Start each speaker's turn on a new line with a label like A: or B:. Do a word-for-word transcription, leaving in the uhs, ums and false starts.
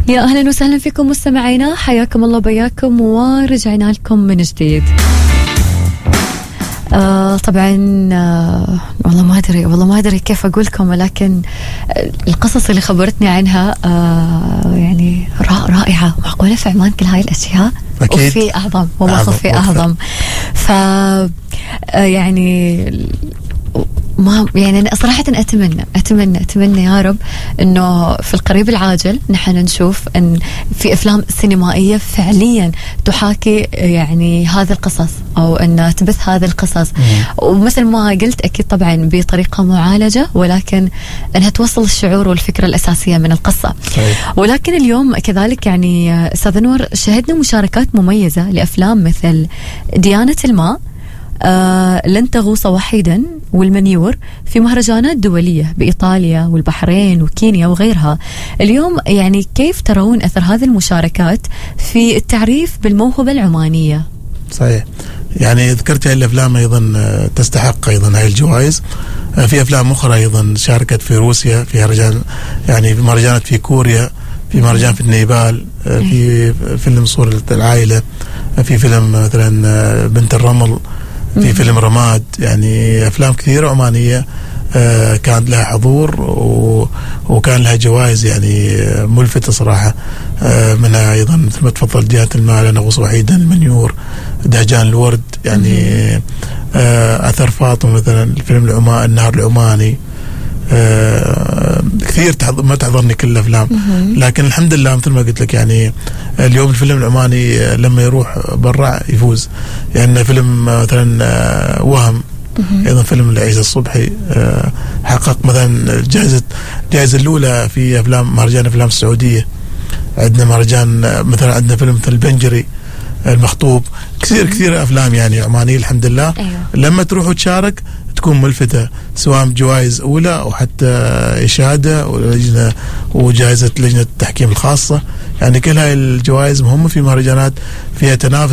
A: يا أهلا وسهلا فيكم مستمعينا، حياكم الله وبياكم ورجعنا لكم من جديد. آه طبعا آه والله ما أدري والله ما أدري كيف أقول لكم، ولكن القصص اللي خبرتني عنها آه يعني رائعة. معقولة في عمان كل هاي الأشياء؟
B: أكيد.
A: وفي أعظم والله في أعظم. ف آه يعني ما يعني أنا صراحة أتمنى أتمنى أتمنى يا رب إنه في القريب العاجل نحن نشوف أن في أفلام سينمائية فعليا تحاكي يعني هذه القصص، أو أن تبث هذه القصص. ومثل ما قلت أكيد طبعا بطريقة معالجة، ولكن أنها توصل الشعور والفكرة الأساسية من القصة. صحيح. ولكن اليوم كذلك يعني أستاذ أنور شهدنا مشاركات مميزة لأفلام مثل ديانة الماء، آه لن تغوص وحيدا والمنيور في مهرجانات دولية بإيطاليا والبحرين وكينيا وغيرها. اليوم يعني كيف ترون أثر هذه المشاركات في التعريف بالموهبة العمانية؟
B: صحيح، يعني ذكرت هاي الأفلام أيضا تستحق أيضا هاي الجوائز. في أفلام أخرى أيضا شاركت في روسيا، في مهرجان يعني في مهرجانات في كوريا، في مهرجان في النيبال، في فيلم صورة العائلة، في فيلم مثلا بنت الرمل، في فيلم رماد. يعني أفلام كثيرة عمانية آه كان لها حضور وكان لها جوائز يعني ملفتة صراحة. آه منها أيضا مثل ما تفضل ديانة الماء، لن أغوص وحيدا، المنيور، دهجان الورد، يعني آه أثر فاطمة مثلا، الفيلم العمان النهر العماني. آه كثير ما تحضرني كل الأفلام، لكن الحمد لله مثل ما قلت لك يعني اليوم الفيلم العماني لما يروح برا يفوز. يعني فيلم مثلا وهم أيضا فيلم لعيسى الصبحي حقق مثلا جائزة الجائزة الأولى في أفلام مهرجان أفلام السعودية. عندنا مهرجان مثلا عندنا فيلم مثل البنجري، المخطوب، كثير كثير أفلام يعني عمانية الحمد لله. أيوة. لما تروح وتشارك تكون ملفتة، سواء جوائز أولى أو حتى إشادة ولجنة وجائزة لجنة التحكيم الخاصة. يعني كل هاي الجوائز مهمة في مهرجانات فيها تنافس